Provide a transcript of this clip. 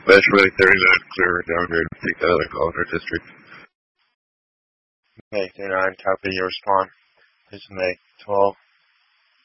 Eventually, 39 clear downgrade and take that out of Colorado District. May 39, copy your response. Please May 12.